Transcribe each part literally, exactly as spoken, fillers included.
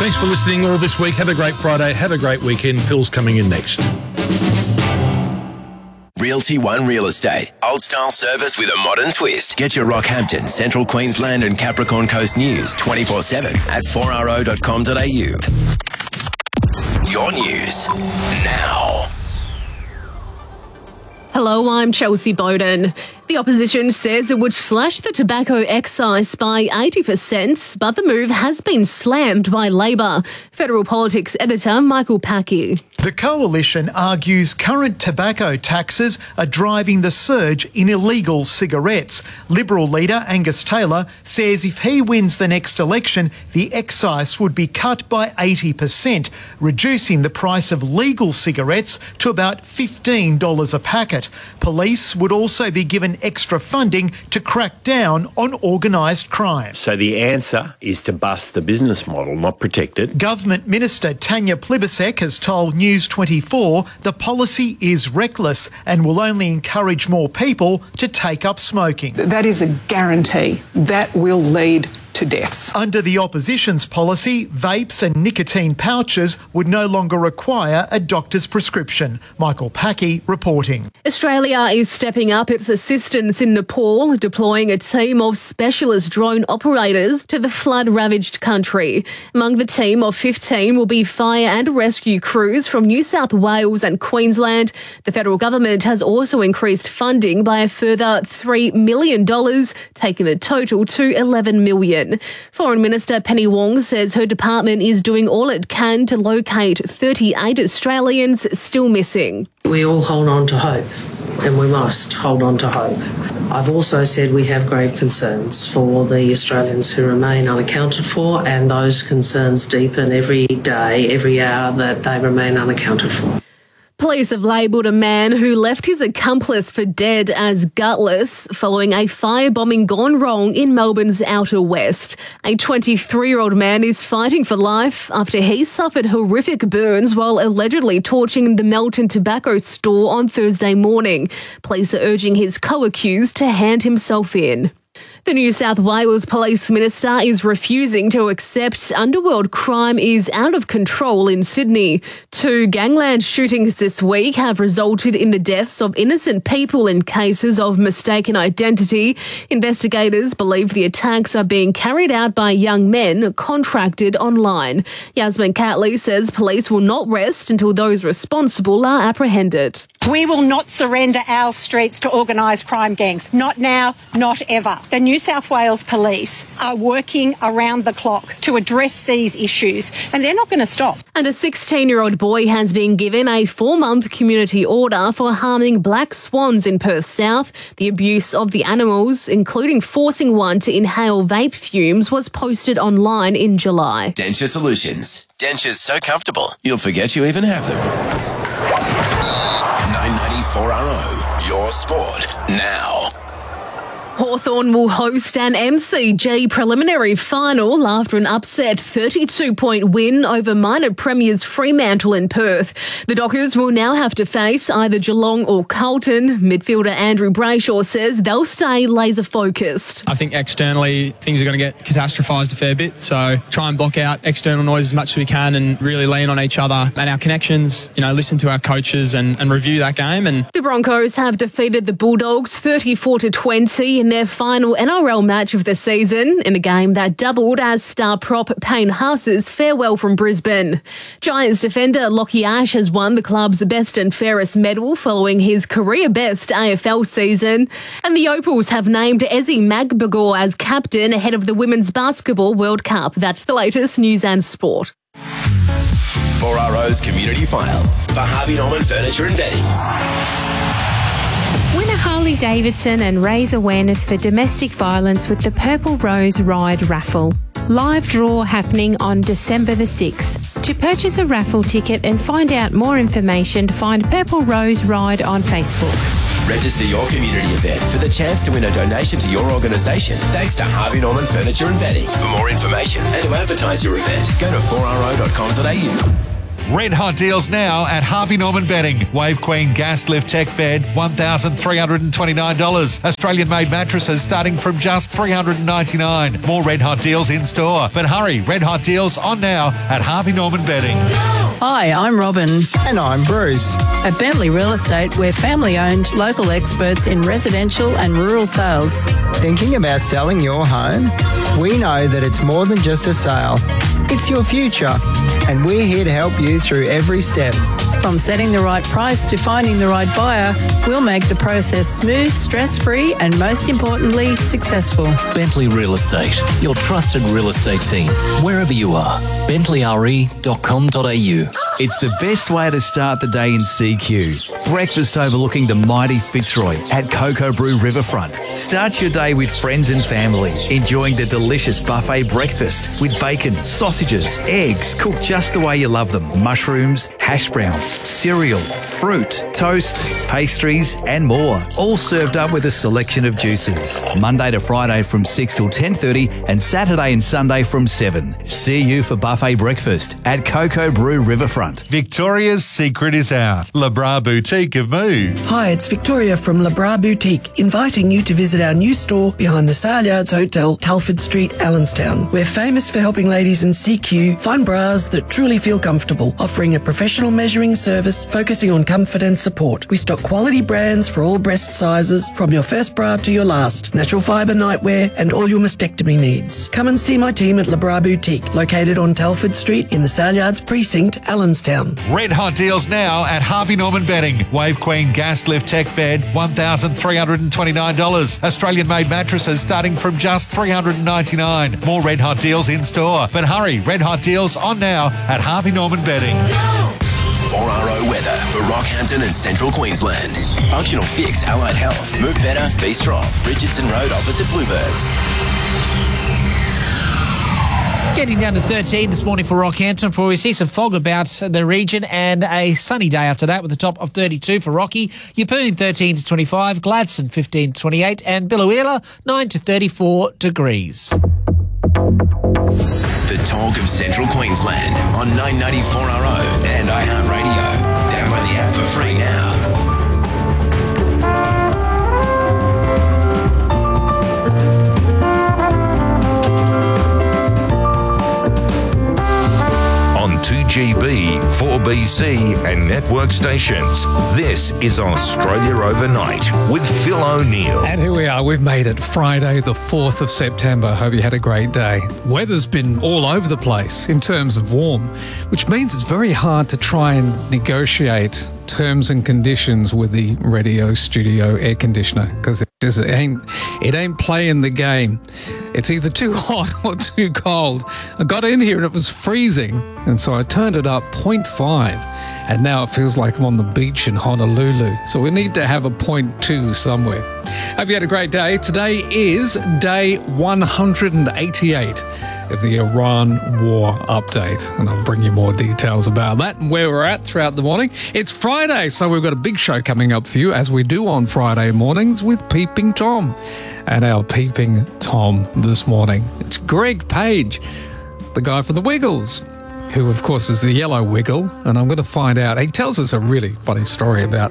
Thanks for listening all this week. Have a great Friday. Have a great weekend. Phil's coming in next. Realty One Real Estate. Old style service with a modern twist. Get your Rockhampton, Central Queensland and Capricorn Coast news twenty-four seven at four r o dot com dot a u. Your news now. Hello, I'm Chelsea Bowden. The opposition says it would slash the tobacco excise by eighty percent, but the move has been slammed by Labor. Federal Politics editor Michael Packy. The coalition argues current tobacco taxes are driving the surge in illegal cigarettes. Liberal leader Angus Taylor says if he wins the next election, the excise would be cut by eighty percent, reducing the price of legal cigarettes to about fifteen dollars a packet. Police would also be given extra funding to crack down on organised crime. So the answer is to bust the business model, not protect it. Government Minister Tanya Plibersek has told News twenty-four the policy is reckless and will only encourage more people to take up smoking. That is a guarantee. That will lead to deaths. Under the opposition's policy, vapes and nicotine pouches would no longer require a doctor's prescription. Michael Packy reporting. Australia is stepping up its assistance in Nepal, deploying a team of specialist drone operators to the flood-ravaged country. Among the team of fifteen will be fire and rescue crews from New South Wales and Queensland. The federal government has also increased funding by a further three million dollars, taking the total to eleven million dollars. Foreign Minister Penny Wong says her department is doing all it can to locate thirty-eight Australians still missing. We all hold on to hope, and we must hold on to hope. I've also said we have grave concerns for the Australians who remain unaccounted for, and those concerns deepen every day, every hour that they remain unaccounted for. Police have labelled a man who left his accomplice for dead as gutless following a firebombing gone wrong in Melbourne's Outer West. A twenty-three-year-old man is fighting for life after he suffered horrific burns while allegedly torching the Melton Tobacco store on Thursday morning. Police are urging his co-accused to hand himself in. The New South Wales Police Minister is refusing to accept underworld crime is out of control in Sydney. Two gangland shootings this week have resulted in the deaths of innocent people in cases of mistaken identity. Investigators believe the attacks are being carried out by young men contracted online. Yasmin Catley says police will not rest until those responsible are apprehended. We will not surrender our streets to organised crime gangs. Not now, not ever. The New South Wales Police are working around the clock to address these issues, and they're not going to stop. And a sixteen-year-old boy has been given a four-month community order for harming black swans in Perth South. The abuse of the animals, including forcing one to inhale vape fumes, was posted online in July. Denture Solutions. Dentures so comfortable, you'll forget you even have them. nine ninety-four R O, your sport now. Hawthorn will host an M C G preliminary final after an upset thirty-two point win over minor premiers Fremantle in Perth. The Dockers will now have to face either Geelong or Carlton. Midfielder Andrew Brayshaw says they'll stay laser focused. I think externally things are going to get catastrophised a fair bit, so try and block out external noise as much as we can and really lean on each other and our connections, you know, listen to our coaches and, and review that game. And the Broncos have defeated the Bulldogs thirty-four to twenty in their final N R L match of the season, in a game that doubled as star prop Payne Haas's farewell from Brisbane. Giants defender Lockie Ash has won the club's best and fairest medal following his career best A F L season. And the Opals have named Ezi Magbagor as captain ahead of the Women's Basketball World Cup. That's the latest news and sport. four R O's Community File for Harvey Norman Furniture and Bedding. Win a Harley Davidson and raise awareness for domestic violence with the Purple Rose Ride raffle. Live draw happening on December the sixth. To purchase a raffle ticket and find out more information, find Purple Rose Ride on Facebook. Register your community event for the chance to win a donation to your organisation thanks to Harvey Norman Furniture and Bedding. For more information and to advertise your event, go to four r o dot com dot a u. Red hot deals now at Harvey Norman Bedding. Wave Queen Gas Lift Tech Bed, one thousand three hundred twenty-nine dollars. Australian-made mattresses starting from just three hundred ninety-nine dollars. More red hot deals in store. But hurry, red hot deals on now at Harvey Norman Bedding. Hi, I'm Robin. And I'm Bruce. At Bentley Real Estate, we're family-owned, local experts in residential and rural sales. Thinking about selling your home? We know that it's more than just a sale. It's your future, and we're here to help you through every step. From setting the right price to finding the right buyer, we'll make the process smooth, stress-free, and most importantly, successful. Bentley Real Estate, your trusted real estate team, wherever you are. bentley r e dot com dot a u. It's the best way to start the day in C Q. Breakfast overlooking the mighty Fitzroy at Cocoa Brew Riverfront. Start your day with friends and family, enjoying the delicious buffet breakfast with bacon, sausages, eggs, cooked just the way you love them, mushrooms, hash browns, cereal, fruit, toast, pastries and more. All served up with a selection of juices. Monday to Friday from six till ten thirty and Saturday and Sunday from seven. See you for buffet breakfast at Cocoa Brew Riverfront. Victoria's secret is out. Le Bras Boutique have moved. Hi, it's Victoria from Le Bras Boutique, inviting you to visit our new store behind the Saleyards Hotel, Telford Street, Allenstown. We're famous for helping ladies in C Q find bras that truly feel comfortable, offering a professional measuring service focusing on comfort and support. We stock quality brands for all breast sizes, from your first bra to your last, natural fibre nightwear and all your mastectomy needs. Come and see my team at Le Bras Boutique, located on Telford Street in the Saleyards Precinct, Allenstown. Red hot deals now at Harvey Norman Bedding. Wave Queen Gas Lift Tech Bed, one thousand three hundred twenty-nine dollars. Australian-made mattresses starting from just three hundred ninety-nine dollars. More red hot deals in store. But hurry, red hot deals on now at Harvey Norman Bedding. four R O weather for Rockhampton and Central Queensland. Functional Fix Allied Health. Move better, be strong. Richardson Road opposite Bluebirds. Getting down to thirteen this morning for Rockhampton, for we see some fog about the region, and a sunny day after that with a top of thirty-two for Rocky. Yeppoon thirteen to twenty-five, Gladstone fifteen to twenty-eight, and Biloela nine to thirty-four degrees. The talk of Central Queensland on nine ninety-four R O and iHeartRadio. Download the app for free now. two G B, four B C and network stations. This is Australia Overnight with Phil O'Neill. And here we are. We've made it Friday, the fourth of September. Hope you had a great day. Weather's been all over the place in terms of warm, which means it's very hard to try and negotiate terms and conditions with the radio studio air conditioner, because it just it ain't it ain't playing the game. It's either too hot or too cold. I got in here and it was freezing, and so I turned it up zero point five, and now it feels like I'm on the beach in Honolulu. So we need to have a point two somewhere. Hope you had a great day. Today is day one hundred eighty-eight of the Iran war update, and I'll bring you more details about that and where we're at throughout the morning. It's Friday, so we've got a big show coming up for you, as we do on Friday mornings with Peeping Tom. And our Peeping Tom this morning, it's Greg Page, the guy from the Wiggles, who of course is the yellow wiggle, and I'm going to find out. He tells us a really funny story about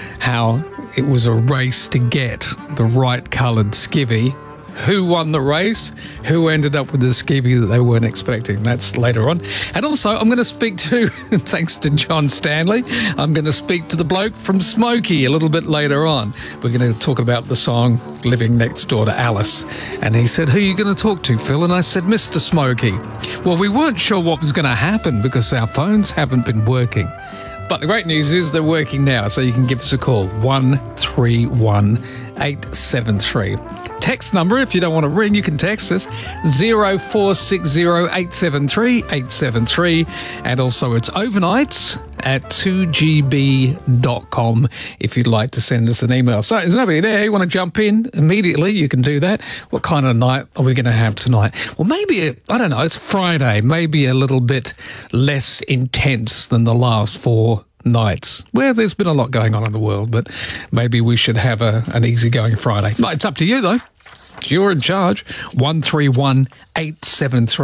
how it was a race to get the right coloured skivvy. Who won the race? Who ended up with the skivvy that they weren't expecting? That's later on. And also, I'm going to speak to, thanks to John Stanley, I'm going to speak to the bloke from Smokey a little bit later on. We're going to talk about the song Living Next Door to Alice. And he said, who are you going to talk to, Phil? And I said, Mister Smokey. Well, we weren't sure what was going to happen because our phones haven't been working. But the great news is they're working now, so you can give us a call, one three one eight seven three. Text number, if you don't want to ring, you can text us, zero four six zero eight seven three eight seven three. And also it's overnights at two G B dot com if you'd like to send us an email. So there's nobody there. You want to jump in immediately, you can do that. What kind of night are we going to have tonight? Well, maybe, a, I don't know, it's Friday, maybe a little bit less intense than the last four nights, where there's been a lot going on in the world, but maybe we should have a, an easygoing Friday. It's up to you, though. You're in charge. one three one eight seven three.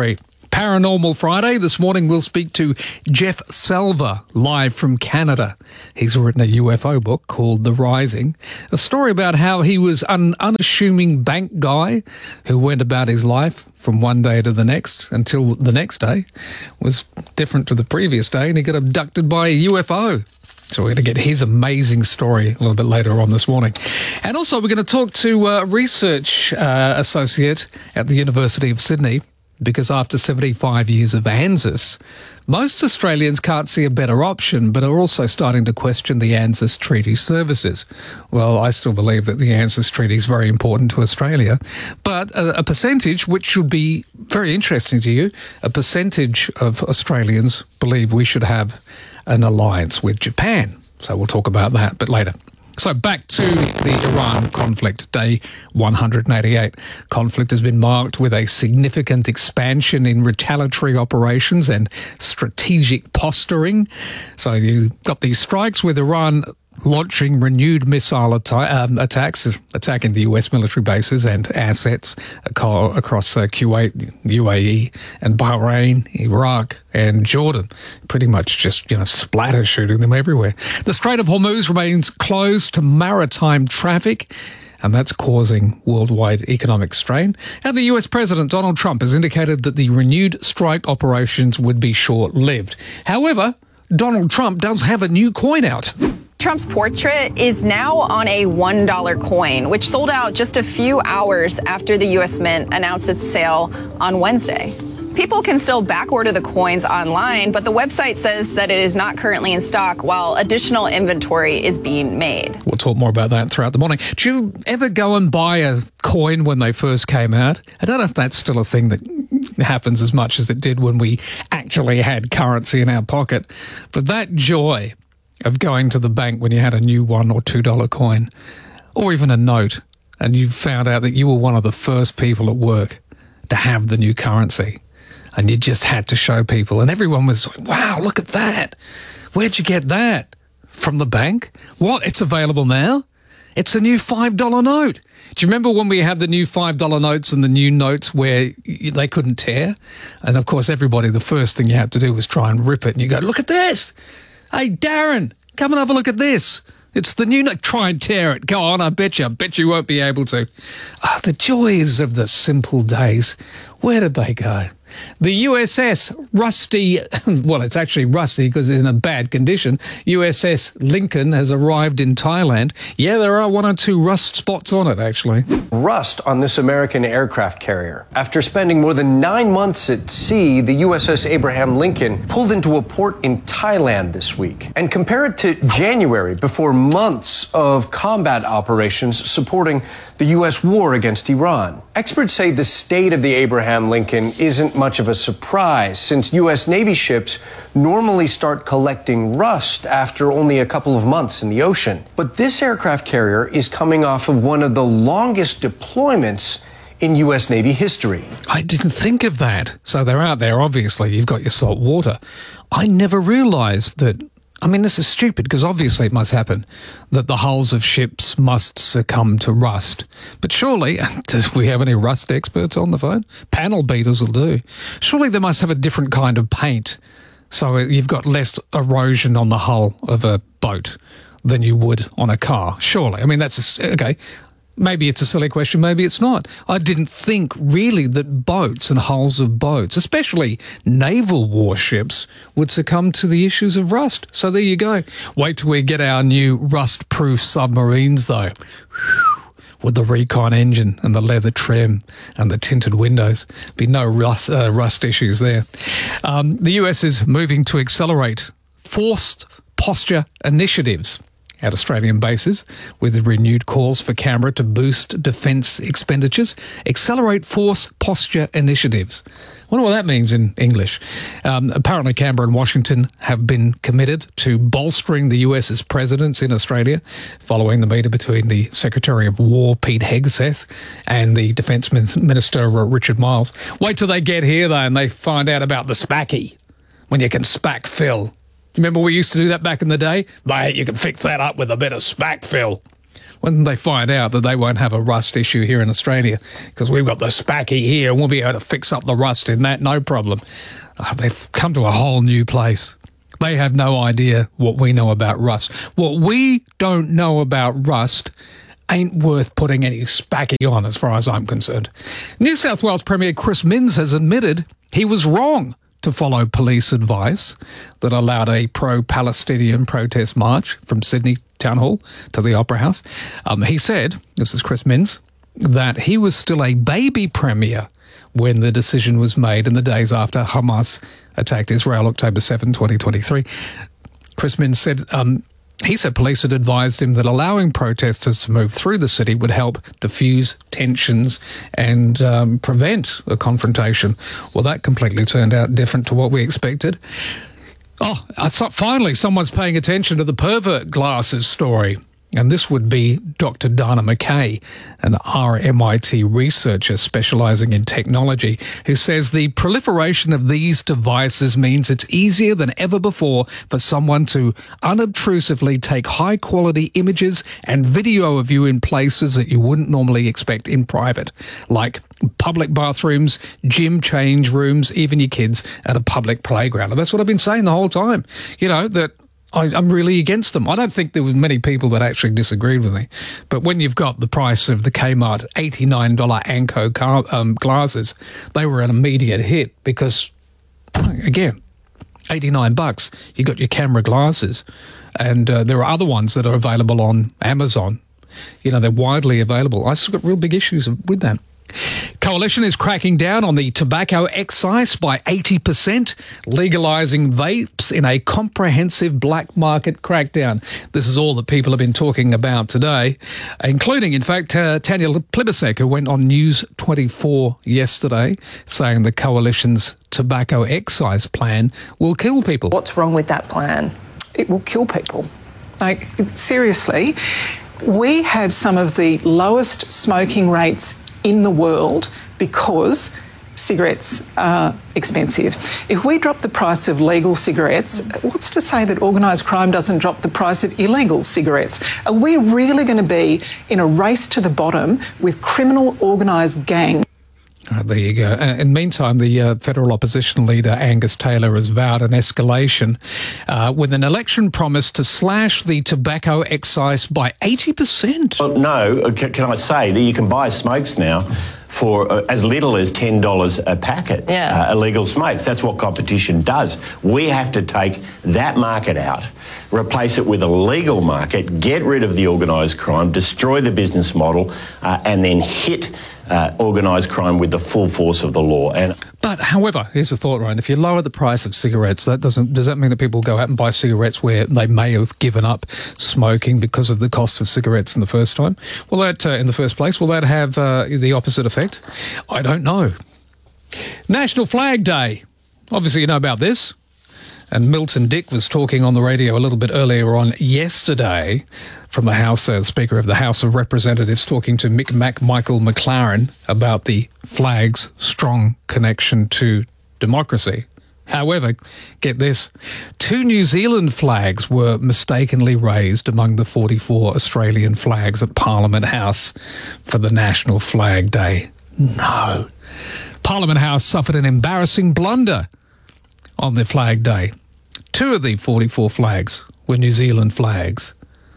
Paranormal Friday. This morning we'll speak to Jeff Salver, live from Canada. He's written a U F O book called The Rising, a story about how he was an unassuming bank guy who went about his life from one day to the next until the next day was different to the previous day, and he got abducted by a U F O. So we're going to get his amazing story a little bit later on this morning. And also we're going to talk to a research uh, associate at the University of Sydney, because after seventy-five years of ANZUS, most Australians can't see a better option, but are also starting to question the ANZUS Treaty services. Well, I still believe that the ANZUS Treaty is very important to Australia, but a, a percentage, which should be very interesting to you, a percentage of Australians believe we should have an alliance with Japan. So we'll talk about that a bit later. So back to the Iran conflict, day one hundred eighty-eight. Conflict has been marked with a significant expansion in retaliatory operations and strategic posturing. So you've got these strikes with Iran launching renewed missile atta- um, attacks, attacking the U S military bases and assets across uh, Kuwait, U A E, and Bahrain, Iraq, and Jordan. Pretty much just, you know, splatter shooting them everywhere. The Strait of Hormuz remains closed to maritime traffic, and that's causing worldwide economic strain. And the U S President Donald Trump has indicated that the renewed strike operations would be short-lived. However, Donald Trump does have a new coin out. Trump's portrait is now on a one dollar coin, which sold out just a few hours after the U S Mint announced its sale on Wednesday. People can still backorder the coins online, but the website says that it is not currently in stock while additional inventory is being made. We'll talk more about that throughout the morning. Do you ever go and buy a coin when they first came out? I don't know if that's still a thing that happens as much as it did when we actually had currency in our pocket, but that joy of going to the bank when you had a new one or two dollar coin, or even a note, and you found out that you were one of the first people at work to have the new currency, and you just had to show people, and everyone was like, wow, look at that. Where'd you get that? From the bank? What? It's available now? It's a new five dollar note. Do you remember when we had the new five dollar notes and the new notes where they couldn't tear? And of course, everybody, the first thing you had to do was try and rip it, and you go, look at this. Hey, Darren, come and have a look at this. It's the new note. Try and tear it. Go on, I bet you. I bet you won't be able to. Oh, the joys of the simple days. Where did they go? The U S S Rusty, well, it's actually rusty because it's in a bad condition. U S S Lincoln has arrived in Thailand. Yeah, there are one or two rust spots on it, actually. Rust on this American aircraft carrier. After spending more than nine months at sea, the U S S Abraham Lincoln pulled into a port in Thailand this week. And compare it to January, before months of combat operations supporting the U S war against Iran. Experts say the state of the Abraham Lincoln isn't much of a surprise, since U S Navy ships normally start collecting rust after only a couple of months in the ocean. But this aircraft carrier is coming off of one of the longest deployments in U S Navy history. I didn't think of that. So they're out there, obviously. You've got your salt water. I never realised that. I mean, this is stupid because obviously it must happen that the hulls of ships must succumb to rust. But surely, do we have any rust experts on the phone? Panel beaters will do. Surely they must have a different kind of paint so you've got less erosion on the hull of a boat than you would on a car. Surely. I mean, that's a, okay. Maybe it's a silly question, maybe it's not. I didn't think really that boats and hulls of boats, especially naval warships, would succumb to the issues of rust. So there you go. Wait till we get our new rust-proof submarines, though. Whew. With the Recon engine and the leather trim and the tinted windows. Be no rust, uh, rust issues there. Um, the U S is moving to accelerate forced posture initiatives at Australian bases, with renewed calls for Canberra to boost defence expenditures, accelerate force posture initiatives. I wonder what that means in English. Um, apparently Canberra and Washington have been committed to bolstering the U S's presence in Australia following the meeting between the Secretary of War, Pete Hegseth, and the Defence Minister, Richard Miles. Wait till they get here, though, and they find out about the spacky, when you can spack fill. Remember we used to do that back in the day? Mate, you can fix that up with a bit of spack fill. when they find out that they won't have a rust issue here in Australia because we've got the Spacky here and we'll be able to fix up the rust in that, no problem. Uh, they've come to a whole new place. They have no idea what we know about rust. What we don't know about rust ain't worth putting any Spacky on as far as I'm concerned. New South Wales Premier Chris Minns has admitted he was wrong to follow police advice that allowed a pro-Palestinian protest march from Sydney Town Hall to the Opera House. Um, he said, this is Chris Minns, that he was still a baby premier when the decision was made in the days after Hamas attacked Israel, October seventh, twenty twenty-three. Chris Minns said, um, he said police had advised him that allowing protesters to move through the city would help diffuse tensions and um, prevent a confrontation. Well, that completely turned out different to what we expected. Oh, I thought finally someone's paying attention to the pervert glasses story. And this would be Doctor Dana McKay, an R M I T researcher specialising in technology, who says the proliferation of these devices means it's easier than ever before for someone to unobtrusively take high-quality images and video of you in places that you wouldn't normally expect in private, like public bathrooms, gym change rooms, even your kids at a public playground. And that's what I've been saying the whole time, you know, that I, I'm really against them. I don't think there were many people that actually disagreed with me. But when you've got the price of the Kmart eighty-nine dollars Anko car, um, glasses, they were an immediate hit because, again, eighty-nine bucks, you got your camera glasses. And uh, there are other ones that are available on Amazon. You know, they're widely available. I've got real big issues with that. Coalition is cracking down on the tobacco excise by eighty percent, legalising vapes in a comprehensive black market crackdown. This is all that people have been talking about today, including, in fact, uh, Tanya Plibersek, who went on News twenty-four yesterday saying the Coalition's tobacco excise plan will kill people. What's wrong with that plan? It will kill people. Like, seriously, we have some of the lowest smoking rates in the world because cigarettes are expensive. If we drop the price of legal cigarettes, what's to say that organised crime doesn't drop the price of illegal cigarettes? Are we really going to be in a race to the bottom with criminal organised gangs? Uh, there you go. Uh, in the meantime, the uh, federal opposition leader, Angus Taylor, has vowed an escalation uh, with an election promise to slash the tobacco excise by eighty percent. Well, no, can, can I say that you can buy smokes now for uh, as little as ten dollars a packet, yeah. uh, illegal smokes. That's what competition does. We have to take that market out, replace it with a legal market, get rid of the organised crime, destroy the business model, uh, and then hit Uh, organised crime with the full force of the law. And But, however, here's the thought, Ryan. If you lower the price of cigarettes, that doesn't does that mean that people go out and buy cigarettes where they may have given up smoking because of the cost of cigarettes in the first time? Will that, uh, in the first place, will that have uh, the opposite effect? I don't know. National Flag Day. Obviously, you know about this. And Milton Dick was talking on the radio a little bit earlier on yesterday from the House, uh, Speaker of the House of Representatives, talking to Mick Mac Michael McLaren about the flag's strong connection to democracy. However, get this, two New Zealand flags were mistakenly raised among the forty-four Australian flags at Parliament House for the National Flag Day. No. Parliament House suffered an embarrassing blunder on their Flag Day. Two of the forty-four flags were New Zealand flags.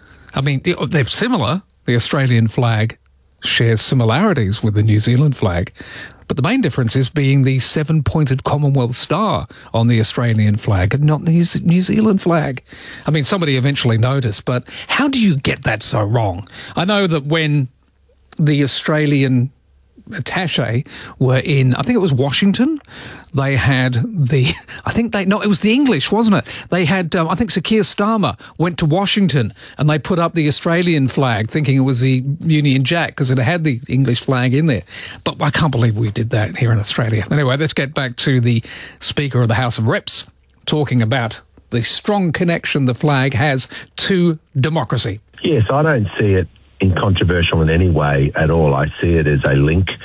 I mean, they're similar. The Australian flag shares similarities with the New Zealand flag. But the main difference is being the seven-pointed Commonwealth star on the Australian flag and not the New Zealand flag. I mean, somebody eventually noticed, but how do you get that so wrong? I know that when the Australian attaché were in, I think it was Washington, they had the, I think they, no, it was the English, wasn't it? They had, um, I think Sir Keir Starmer went to Washington and they put up the Australian flag thinking it was the Union Jack because it had the English flag in there. But I can't believe we did that here in Australia. Anyway, let's get back to the Speaker of the House of Reps talking about the strong connection the flag has to democracy. Yes, I don't see it in controversial in any way at all. I see it as a link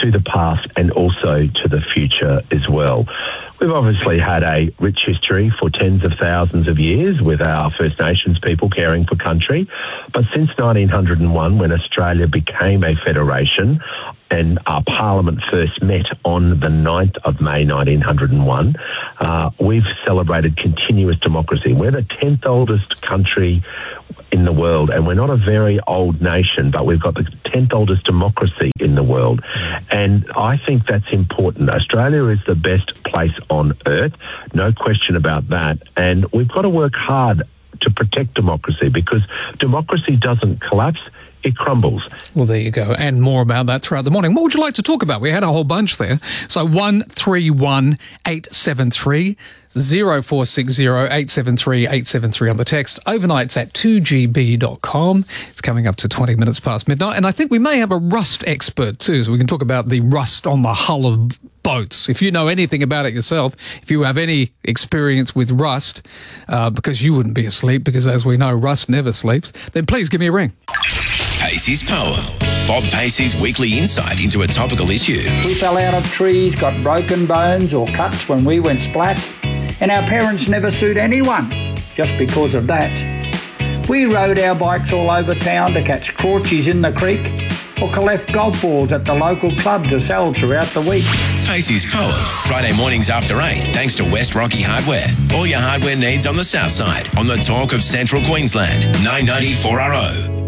to the past and also to the future as well. We've obviously had a rich history for tens of thousands of years with our First Nations people caring for country. But since nineteen oh one, when Australia became a federation and our parliament first met on the ninth of May nineteen oh one, uh, we've celebrated continuous democracy. We're the tenth oldest country in the world, and we're not a very old nation, but we've got the tenth oldest democracy in the world. And I think that's important. Australia is the best place on earth, no question about that. And we've got to work hard to protect democracy, because democracy doesn't collapse, it crumbles. Well, there you go. And more about that throughout the morning. What would you like to talk about? We had a whole bunch there. So one three one eight seven three zero four six zero eight seven three eight seven three on the text. Overnights at two g b dot com. It's coming up to twenty minutes past midnight. And I think we may have a rust expert too, so we can talk about the rust on the hull of boats. If you know anything about it yourself, if you have any experience with rust, uh, because you wouldn't be asleep, because as we know, rust never sleeps, then please give me a ring. Pacey's Poem. Bob Pacey's weekly insight into a topical issue. We fell out of trees, got broken bones or cuts when we went splat, and our parents never sued anyone just because of that. We rode our bikes all over town to catch crawchies in the creek or collect golf balls at the local club to sell throughout the week. Pacey's Poem, Friday mornings after eight, thanks to West Rocky Hardware. All your hardware needs on the south side, on the talk of Central Queensland, nine ninety four R O.